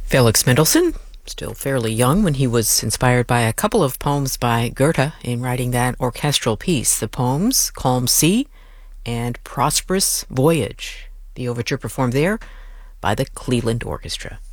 Felix Mendelssohn, still fairly young when he was inspired by a couple of poems by Goethe in writing that orchestral piece. The poems, Calm Sea and Prosperous Voyage. The overture performed there by the Cleveland Orchestra.